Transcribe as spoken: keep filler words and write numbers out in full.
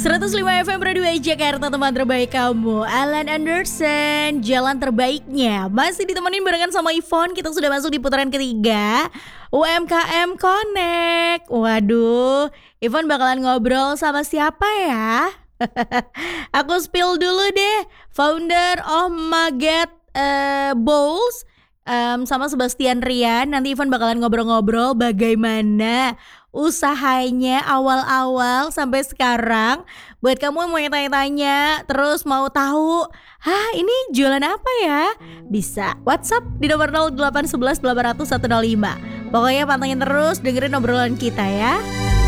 seratus lima F M Radio Jakarta, teman terbaik kamu. Alan Anderson, jalan terbaiknya. Masih ditemenin barengan sama Ivon. Kita sudah masuk di putaran ketiga U M K M Connect. Waduh, Ivon bakalan ngobrol sama siapa ya? Aku spill dulu deh. Founder of Maget uh, Bowls um, sama Sebastian Rian. Nanti Ivon bakalan ngobrol-ngobrol bagaimana usahanya awal-awal sampai sekarang. Buat kamu yang mau tanya-tanya, terus mau tahu, hah ini jualan apa ya? Bisa WhatsApp di nomor nol delapan satu satu delapan nol nol satu nol lima. Pokoknya pantengin terus, dengerin obrolan kita ya.